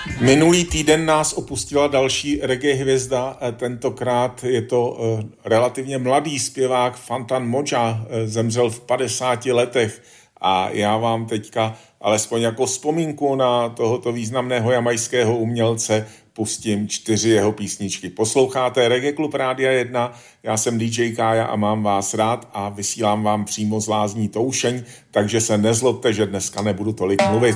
Minulý týden nás opustila další reggae hvězda, tentokrát je to relativně mladý zpěvák Fantan Mojah, zemřel v 50 letech a já vám teďka alespoň jako vzpomínku na tohoto významného jamajského umělce pustím 4 jeho písničky. Posloucháte Reggae Klub Rádia 1, já jsem DJ Kája a mám vás rád a vysílám vám přímo z Lázní Toušeň, takže se nezlobte, že dneska nebudu tolik mluvit.